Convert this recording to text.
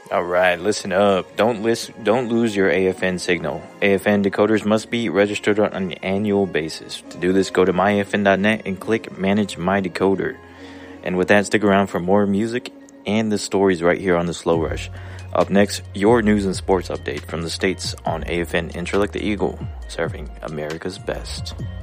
All right, listen up. Don't lose your AFN signal. AFN decoders must be registered on an annual basis. To do this, go to myafn.net and click Manage My Decoder. And with that, stick around for more music and the stories right here on the Slow Rush. Up next, your news and sports update from the States on AFN Intro Like the Eagle, serving America's best.